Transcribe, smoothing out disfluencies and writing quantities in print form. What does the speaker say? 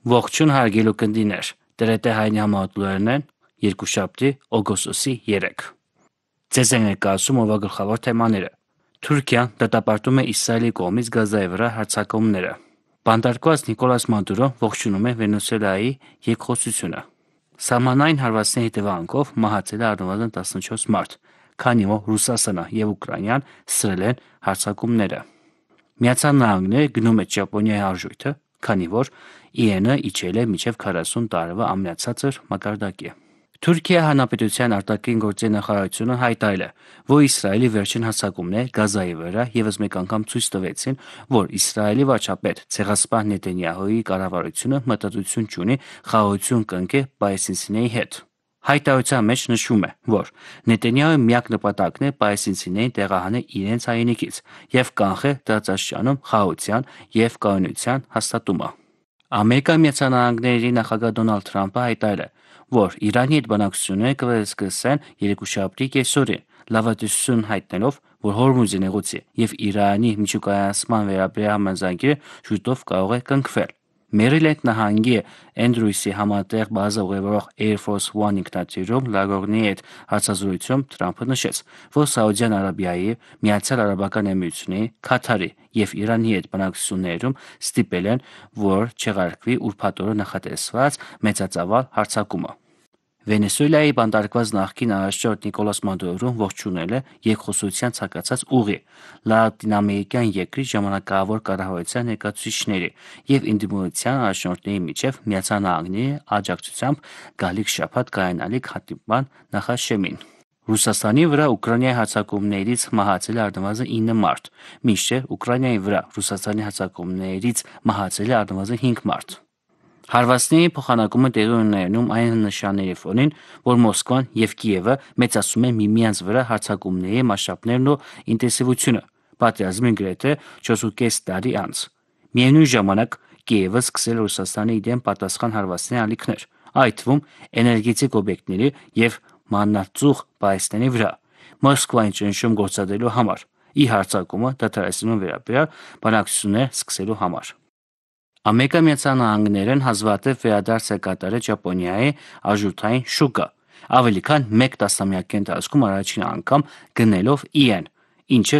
Ողջույն հարգելի ունկնդիրներ, ՏՐՏ հայտնի համահատլուերն են, երկուշաբթի, օգոստոսի 3։ Ձեզ են ներկայացում օրվա գլխավոր թեմաները։ Թուրքիան դատապարտում է Իսրայելի կողմից Գազայի վրա հարձակումները։ Բանտարկված Նիկոլաս Մադուրոն ողջունում է Վենեսուելայի երկխոսությունը։ Սահմանային հարվածների հետևանքով մահացել է առնվազն 14 մարդ, քանի որ Ռուսաստանը եւ Ուկրաինան սրել են հարձակումները։ Միացյալ Նահանգները գնում է Ճապոնիայի արժույթը, քանի որ IN-ը իջել է մինչև 40 տարվա ամենացածր մակարդակի։ Թուրքիա Հանրապետության արտաքին գործերի նախարարությունը հայտարարել է, որ Իսրայելի վերջին հարձակումները Գազայի վրա եւս մեկ անգամ ցույց տվեցին, որ Իսրայելի վարչապետ Ցեղասպան Նեթանյահուի կառավարությունը մտածություն չունի խաղաղություն կնքել պալեստինցիների հետ։ Հայտարարության մեջ նշվում է, որ Նեթանյահուի միակ նպատակն է պալեստինցիներին տեղահանել իրենց հայրենիքից եւ կանխել տարածաշրջանում խաղաղության եւ կայունության հաստատումը։ Ամերիկայի Միացյալ Նահանգների նախագահ Դոնալդ Թրամփը հայտարարել է, որ Իրանի հետ բանակցությունները կվերսկսեն երկուշաբթի կեսօրին, լավատեսություն հայտնելով, որ Հորմուզի նեղուցի եւ Իրանի միջուկայացման վերաբերյալ համաձայնագիրը շուտով կարող է կնքվել։ Մերիլենդ նահանգի Էնդրյուսի համատեղ բազա ուղևորող Air Force One ինքնաթիռում լրագրողների հետ հարցազրույցում Թրամփը նշեց, որ Սաուդյան Արաբիայի, Միացյալ Արաբական Էմիրությունների, Քաթարի եւ Իրանի հետ բանակցություններում ստիպել են, որ չեղարկվի ուրբաթ օրը նախատեսված մեծածավալ հարձակումը։ Վենեսուելայի բանտարկված նախկին առաջնորդ Նիկոլաս Մադուրոն ողջունել է երկխոսության ցանկացած ուղի լատինամերիկյան երկրի ժամանակավոր կառավարության ներկայացուցիչների եւ ինդիմության առաջնորդների միջև Միացյալ Նահանգների աջակցությամբ գալիք շաբաթ կայանալիք հանդիպման նախաշեմին։ Ռուսաստանի վրա Ուկրաինայի հարձակումներից մահացել է առնվազն 9 մարդ, մինչդեռ Ուկրաինայի վրա Ռուսաստանի հարձակումներից մահացել է առնվազն 5 մարդ։ Հարվածների փոխանակումը տեղի ունենում այն նշանների ֆոնին, որ Մոսկվան եւ Կիևը մեծացնում են միմյանց վրա հարձակումների մասշտաբներն ու ինտենսիվությունը, պատերազմին գրեթե 4.5 տարի անց։ Միևնույն ժամանակ Կիևը սկսել է Ռուսաստանի դեմ պատասխան հարվածների ալիքներ, այդ թվում էներգետիկ օբյեկտների եւ մանածուխ պայեստների վրա, Մոսկվային ճնշում գործադրելու համար, ի հարձակումը դադարեցնելու վերաբերյալ բանակցություններ սկսելու համար։ Ամերիկայի Միացյալ Նահանգներն հազվադեպ վերադարձ է կատարել Ճապոնիայի արժութային շուկա, ավելի քան մեկ տասնամյակի ընթացքում առաջին անգամ գնելով IN, ինչը